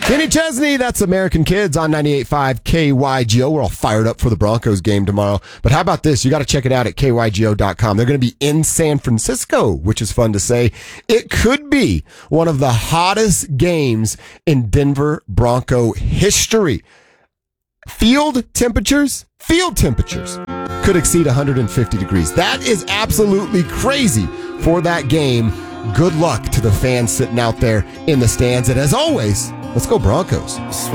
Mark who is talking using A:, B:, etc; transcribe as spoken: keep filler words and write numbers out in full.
A: Kenny Chesney, that's American Kids on ninety-eight point five K Y G O. We're all fired up for the Broncos game tomorrow. But how about this? You got to check it out at K Y G O dot com. They're going to be in San Francisco, which is fun to say. It could be one of the hottest games in Denver Bronco history. Field temperatures, field temperatures could exceed one hundred fifty degrees. That is absolutely crazy for that game. Good luck to the fans sitting out there in the stands. And as always, let's go Broncos.